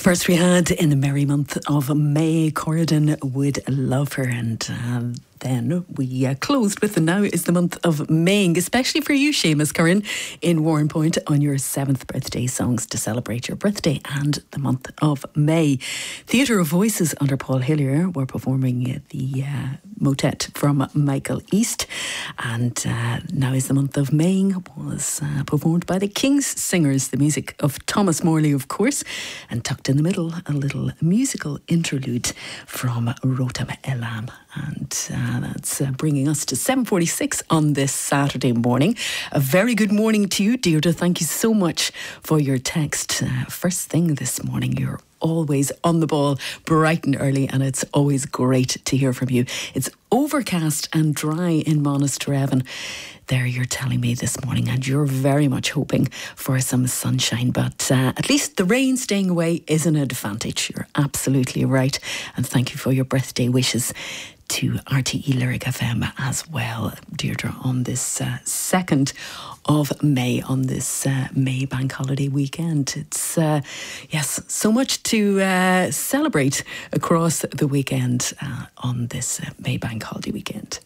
First we had in the merry month of May, Corridon Would Love Her, and then we closed with the Now is the month of Maying, especially for you, Seamus Curran, in Warrenpoint on your 7th birthday, songs to celebrate your birthday and the month of May. Theatre of Voices under Paul Hillier were performing the motet from Michael East, and Now is the month of Maying was performed by the King's Singers, the music of Thomas Morley, of course, and tucked in the middle a little musical interlude from Rotam Elam. And that's bringing us to 7:46 on this Saturday morning. A very good morning to you, Deirdre. Thank you so much for your text. First thing this morning, you're always on the ball bright and early, and it's always great to hear from you. It's overcast and dry in Monasterevin. There you're telling me this morning, and you're very much hoping for some sunshine, but at least the rain staying away is an advantage. You're absolutely right, and thank you for your birthday wishes to RTE Lyric FM as well, Deirdre, on this 2nd of May, on this May bank holiday weekend. It's, yes, so much to celebrate across the weekend on this May bank holiday weekend.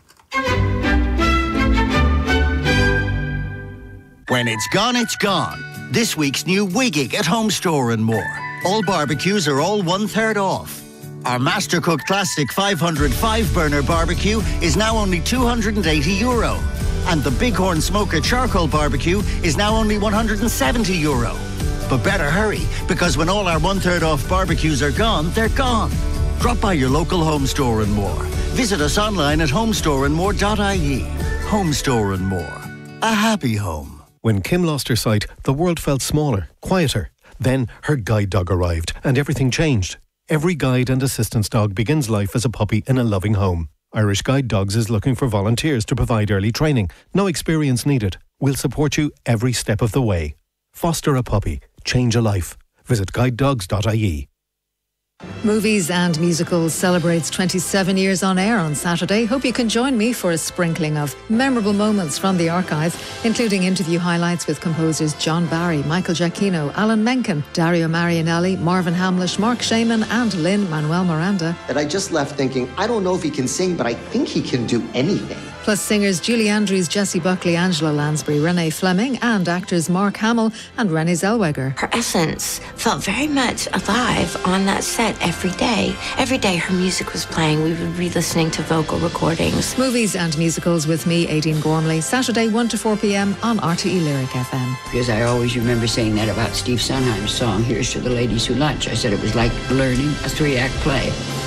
When it's gone. This week's new Wiggig at Home Store and more. All barbecues are all 1/3 off. Our Mastercook Classic 500 5-burner barbecue is now only €280. And the Bighorn Smoker Charcoal Barbecue is now only €170. But better hurry, because when all our 1/3 off barbecues are gone, they're gone. Drop by your local Home Store and more. Visit us online at homestoreandmore.ie. Home Store and More. A happy home. When Kim lost her sight, the world felt smaller, quieter. Then her guide dog arrived and everything changed. Every guide and assistance dog begins life as a puppy in a loving home. Irish Guide Dogs is looking for volunteers to provide early training. No experience needed. We'll support you every step of the way. Foster a puppy. Change a life. Visit guidedogs.ie. Movies and Musicals celebrates 27 years on air on Saturday. Hope you can join me for a sprinkling of memorable moments from the archive, including interview highlights with composers John Barry, Michael Giacchino, Alan Menken, Dario Marianelli, Marvin Hamlish, Mark Shaman and Lin-Manuel Miranda. And I just left thinking, I don't know if he can sing, but I think he can do anything. Plus singers Julie Andrews, Jessie Buckley, Angela Lansbury, Renee Fleming and actors Mark Hamill and Renée Zellweger. Her essence felt very much alive on that set every day. Every day her music was playing, we would be listening to vocal recordings. Movies and Musicals with me, Aideen Gormley, Saturday 1 to 4 p.m. on RTE Lyric FM. Because I always remember saying that about Steve Sondheim's song, Here's to the Ladies Who Lunch. I said it was like learning a 3-act play.